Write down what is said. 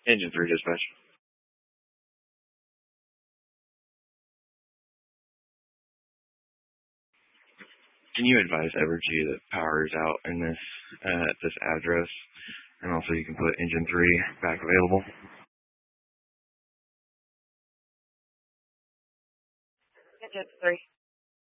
Engine 3 dispatch. Can you advise Evergy that power is out in this at this address, and also you can put engine 3 back available? Engine 3.